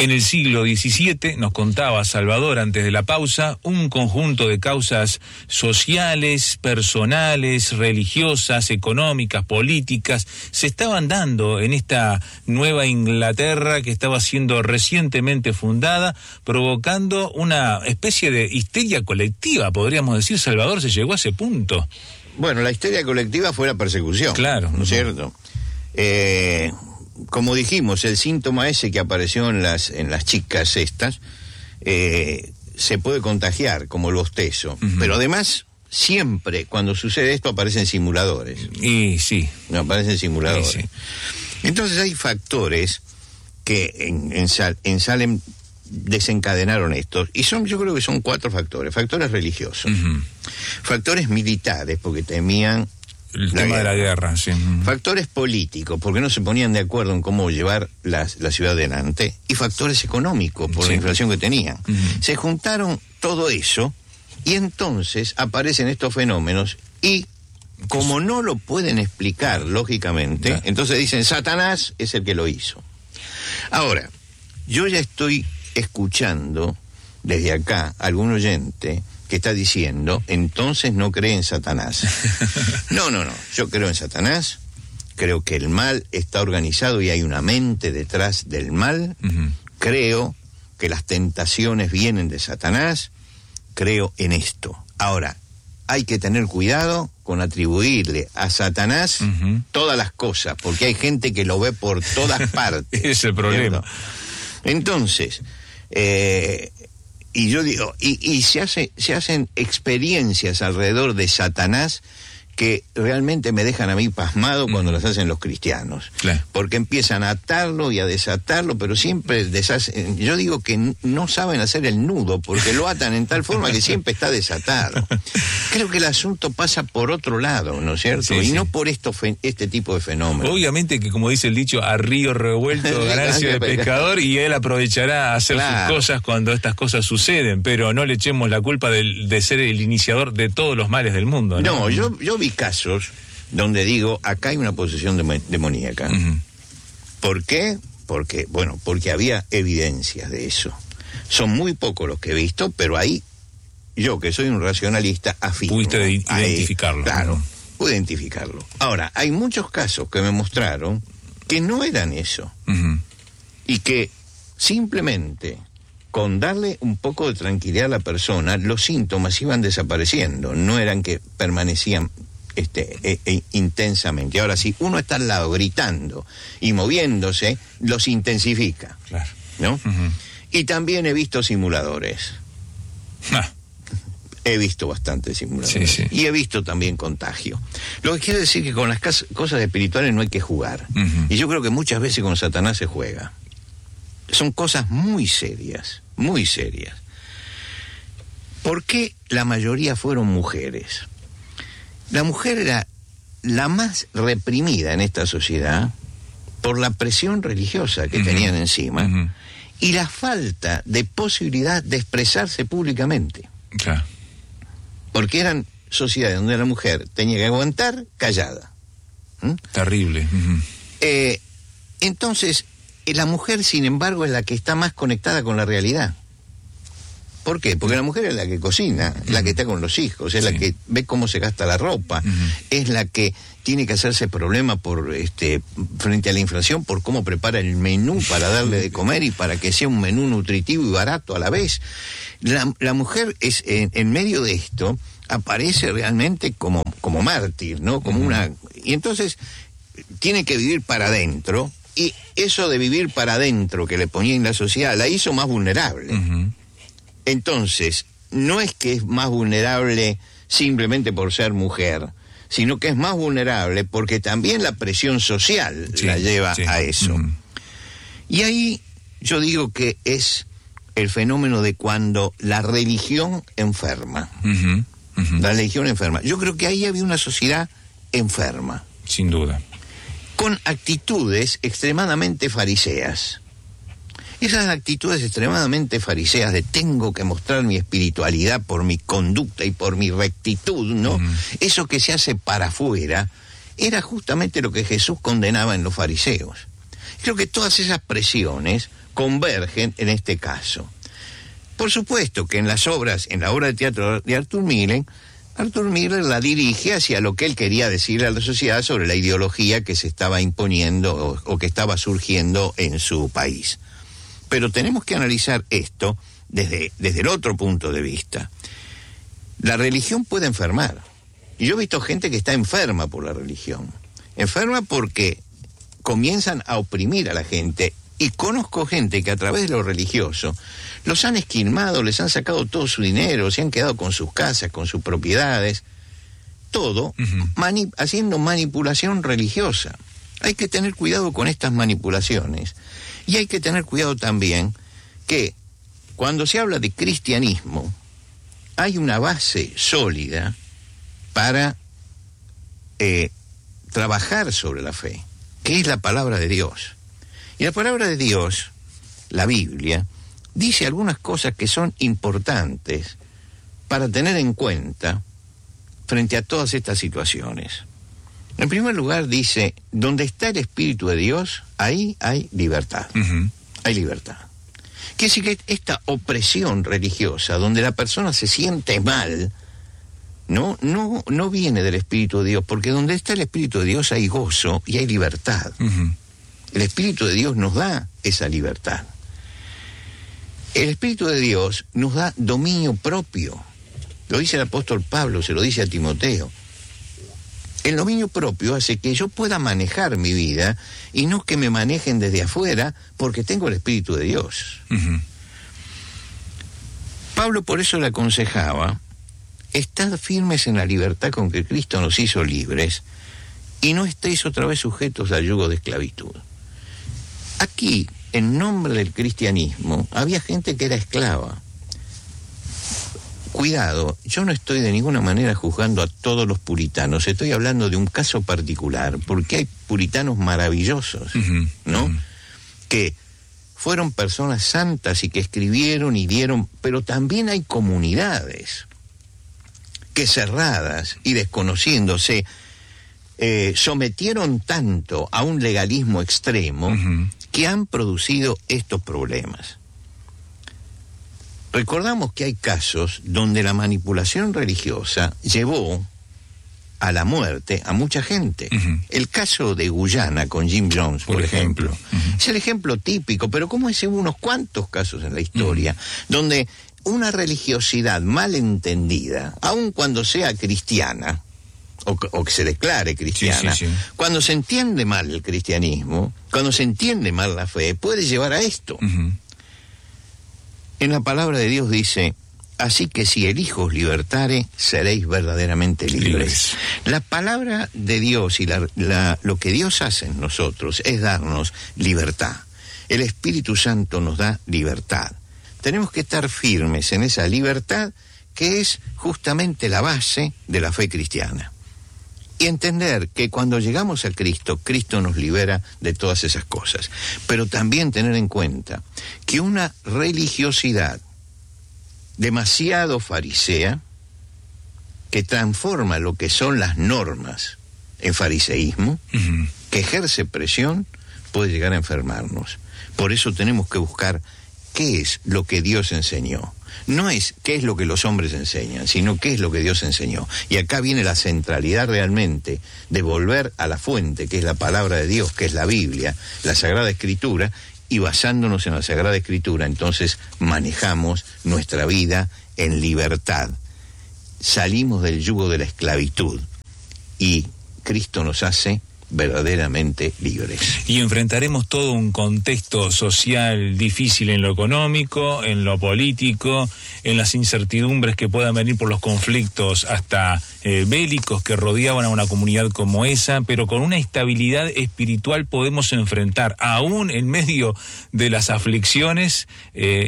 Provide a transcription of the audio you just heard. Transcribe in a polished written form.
En el siglo XVII, nos contaba Salvador antes de la pausa, un conjunto de causas sociales, personales, religiosas, económicas, políticas, se estaban dando en esta nueva Inglaterra que estaba siendo recientemente fundada, provocando una especie de histeria colectiva, podríamos decir. Salvador, se llegó a ese punto. Bueno, la histeria colectiva fue la persecución. Claro. ¿No es cierto? Como dijimos, el síntoma ese que apareció en las chicas estas, se puede contagiar, como el bostezo. Pero además, siempre cuando sucede esto aparecen simuladores. Y sí. No, aparecen simuladores. Sí. Entonces hay factores que en Salem desencadenaron estos, y yo creo que son 4 factores. Factores religiosos, factores militares, porque temían el tema de la guerra, sí. Factores políticos, porque no se ponían de acuerdo en cómo llevar la ciudad adelante, y factores económicos, por la inflación que tenían. Se juntaron todo eso, y entonces aparecen estos fenómenos, y como no lo pueden explicar lógicamente, entonces dicen, Satanás es el que lo hizo. Ahora, yo ya estoy escuchando desde acá algún oyente que está diciendo, entonces no cree en Satanás. No, yo creo en Satanás, creo que el mal está organizado y hay una mente detrás del mal, creo que las tentaciones vienen de Satanás, creo en esto. Ahora, hay que tener cuidado con atribuirle a Satanás todas las cosas, porque hay gente que lo ve por todas partes. Ese es el problema. ¿Cierto? Entonces, y yo digo, y se hacen experiencias alrededor de Satanás que realmente me dejan a mí pasmado cuando las hacen los cristianos. Claro. Porque empiezan a atarlo y a desatarlo, pero siempre deshacen. Yo digo que no saben hacer el nudo, porque lo atan en tal forma que siempre está desatado. Creo que el asunto pasa por otro lado, ¿no es cierto? Y no por este tipo de fenómenos. Obviamente que, como dice el dicho, a río revuelto ganancia de pescador, y él aprovechará a hacer sus cosas cuando estas cosas suceden, pero no le echemos la culpa de ser el iniciador de todos los males del mundo, ¿no? No, yo vi casos donde digo, acá hay una posesión demoníaca. ¿Por qué? Porque había evidencias de eso. Son muy pocos los que he visto, pero ahí, yo que soy un racionalista, afirmo. Pudiste identificarlo. Claro, pude identificarlo. Ahora, hay muchos casos que me mostraron que no eran eso. Y que simplemente con darle un poco de tranquilidad a la persona, los síntomas iban desapareciendo, no eran que permanecían intensamente. Ahora, si uno está al lado gritando y moviéndose, los intensifica. Claro. ¿No? Y también he visto simuladores. He visto bastantes simuladores. Sí. Y he visto también contagio. Lo que quiere decir que con las cosas espirituales no hay que jugar. Y yo creo que muchas veces con Satanás se juega. Son cosas muy serias, muy serias. ¿Por qué la mayoría fueron mujeres? La mujer era la más reprimida en esta sociedad por la presión religiosa que tenían encima y la falta de posibilidad de expresarse públicamente. Claro. Porque eran sociedades donde la mujer tenía que aguantar callada. Terrible. Entonces, la mujer, sin embargo, es la que está más conectada con la realidad. ¿Por qué? Porque la mujer es la que cocina, la que está con los hijos, es la que ve cómo se gasta la ropa, es la que tiene que hacerse problema frente a la inflación por cómo prepara el menú para darle de comer y para que sea un menú nutritivo y barato a la vez. La mujer es en medio de esto aparece realmente como mártir, ¿no? Como y entonces tiene que vivir para adentro, y eso de vivir para adentro que le ponía en la sociedad la hizo más vulnerable. Entonces, no es que es más vulnerable simplemente por ser mujer, sino que es más vulnerable porque también la presión social la lleva a eso. Y ahí yo digo que es el fenómeno de cuando la religión enferma. La religión enferma. Yo creo que ahí había una sociedad enferma. Sin duda. Con actitudes extremadamente fariseas. Esas actitudes extremadamente fariseas de tengo que mostrar mi espiritualidad por mi conducta y por mi rectitud, ¿no? Eso que se hace para afuera era justamente lo que Jesús condenaba en los fariseos. Creo que todas esas presiones convergen en este caso. Por supuesto que en la obra de teatro de Arthur Miller la dirige hacia lo que él quería decirle a la sociedad sobre la ideología que se estaba imponiendo o que estaba surgiendo en su país. Pero tenemos que analizar esto desde el otro punto de vista. La religión puede enfermar. Y yo he visto gente que está enferma por la religión. Enferma porque comienzan a oprimir a la gente. Y conozco gente que a través de lo religioso los han esquilmado, les han sacado todo su dinero, se han quedado con sus casas, con sus propiedades, todo haciendo manipulación religiosa. Hay que tener cuidado con estas manipulaciones. Y hay que tener cuidado también que cuando se habla de cristianismo hay una base sólida para trabajar sobre la fe, que es la palabra de Dios. Y la palabra de Dios, la Biblia, dice algunas cosas que son importantes para tener en cuenta frente a todas estas situaciones. En primer lugar dice, donde está el Espíritu de Dios, ahí hay libertad. Hay libertad. Quiere decir que esta opresión religiosa, donde la persona se siente mal, no viene del Espíritu de Dios, porque donde está el Espíritu de Dios hay gozo y hay libertad. El Espíritu de Dios nos da esa libertad. El Espíritu de Dios nos da dominio propio. Lo dice el apóstol Pablo, se lo dice a Timoteo. El dominio propio hace que yo pueda manejar mi vida y no que me manejen desde afuera porque tengo el Espíritu de Dios. Pablo por eso le aconsejaba, estad firmes en la libertad con que Cristo nos hizo libres y no estéis otra vez sujetos al yugo de esclavitud. Aquí, en nombre del cristianismo, había gente que era esclava. Cuidado, yo no estoy de ninguna manera juzgando a todos los puritanos, estoy hablando de un caso particular, porque hay puritanos maravillosos, ¿no? Que fueron personas santas y que escribieron y dieron, pero también hay comunidades que cerradas y desconociéndose, sometieron tanto a un legalismo extremo que han producido estos problemas. Recordamos que hay casos donde la manipulación religiosa llevó a la muerte a mucha gente. El caso de Guyana con Jim Jones, por ejemplo. Es el ejemplo típico, pero como es unos cuantos casos en la historia, donde una religiosidad mal entendida, aun cuando sea cristiana, o que se declare cristiana, cuando se entiende mal el cristianismo, cuando se entiende mal la fe, puede llevar a esto. En la palabra de Dios dice, así que si el Hijo os libertare, seréis verdaderamente libres. La palabra de Dios y lo que Dios hace en nosotros es darnos libertad. El Espíritu Santo nos da libertad. Tenemos que estar firmes en esa libertad que es justamente la base de la fe cristiana. Y entender que cuando llegamos a Cristo, Cristo nos libera de todas esas cosas. Pero también tener en cuenta que una religiosidad demasiado farisea, que transforma lo que son las normas en fariseísmo, que ejerce presión, puede llegar a enfermarnos. Por eso tenemos que buscar qué es lo que Dios enseñó. No es qué es lo que los hombres enseñan, sino qué es lo que Dios enseñó. Y acá viene la centralidad realmente de volver a la fuente, que es la palabra de Dios, que es la Biblia, la Sagrada Escritura, y basándonos en la Sagrada Escritura, entonces manejamos nuestra vida en libertad. Salimos del yugo de la esclavitud y Cristo nos hace verdaderamente libres. Y enfrentaremos todo un contexto social difícil en lo económico, en lo político, en las incertidumbres que puedan venir por los conflictos hasta bélicos que rodeaban a una comunidad como esa, pero con una estabilidad espiritual podemos enfrentar, aún en medio de las aflicciones,